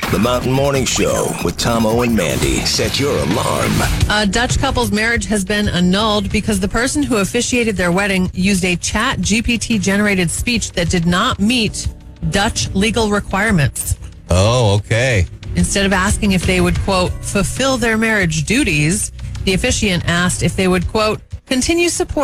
The Mountain Morning Show with Tomo and Mandy. Set your alarm. A Dutch couple's marriage has been annulled because the person who officiated their wedding used a chat GPT-generated speech that did not meet Dutch legal requirements. Oh, okay. Instead of asking if they would, quote, fulfill their marriage duties, the officiant asked if they would, quote, continue support